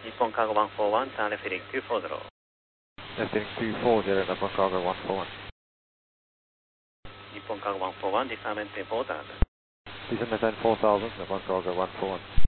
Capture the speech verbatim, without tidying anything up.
Nippon Cargo one four one, turn left heading two four zero. Left heading two four zero, Nippon Cargo one four one. Nippon Cargo one four one, descend maintain four thousand. Descend maintain four thousand, Nippon Cargo one four one.